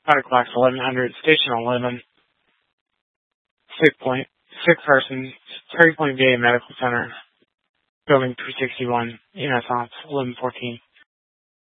Body clock's 1100, station 11, 6 persons, 30 Point VA Medical Center, building 361, in Renaissance, 1114.